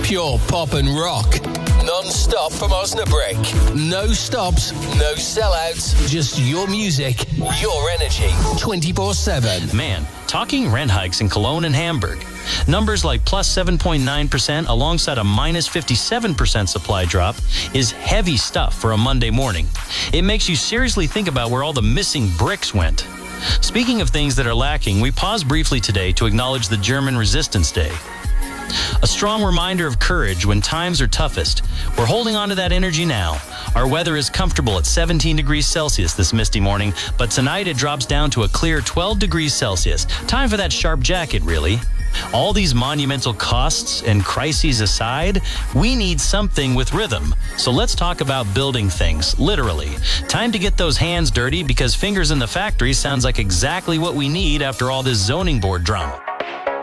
Pure pop and rock. Non-stop from Osnabrück. No stops, no sellouts. Just your music, your energy. 24/7. Man, talking rent hikes in Cologne and Hamburg. Numbers like plus 7.9% alongside a minus 57% supply drop is heavy stuff for a Monday morning. It makes you seriously think about where all the missing bricks went. Speaking of things that are lacking, we pause briefly today to acknowledge the German Resistance Day. A strong reminder of courage when times are toughest. We're holding on to that energy now. Our weather is comfortable at 17 degrees Celsius this misty morning, but tonight it drops down to a clear 12 degrees Celsius. Time for that sharp jacket, really. All these monumental costs and crises aside, we need something with rhythm. So let's talk about building things, literally. Time to get those hands dirty because fingers in the factory sounds like exactly what we need after all this zoning board drama.